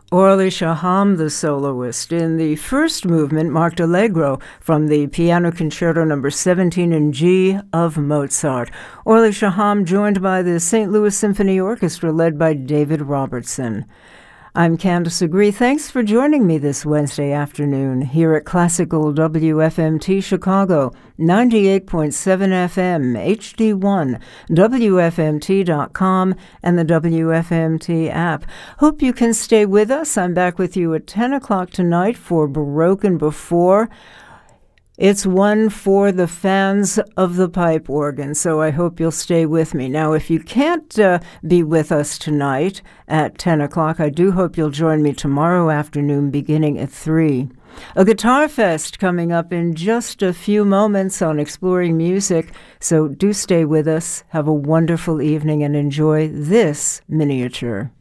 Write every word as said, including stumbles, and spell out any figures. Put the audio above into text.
Orly Shaham, the soloist, in the first movement marked Allegro from the Piano Concerto number seventeen in G of Mozart. Orly Shaham joined by the Saint Louis Symphony Orchestra led by David Robertson. I'm Candace Agree. Thanks for joining me this Wednesday afternoon here at Classical W F M T Chicago, ninety-eight point seven F M, H D one, W F M T dot com, and the W F M T app. Hope you can stay with us. I'm back with you at ten o'clock tonight for Baroque and Before. It's one for the fans of the pipe organ, so I hope you'll stay with me. Now, if you can't uh, be with us tonight at ten o'clock, I do hope you'll join me tomorrow afternoon beginning at three. A Guitar Fest coming up in just a few moments on Exploring Music, so do stay with us. Have a wonderful evening and enjoy this miniature.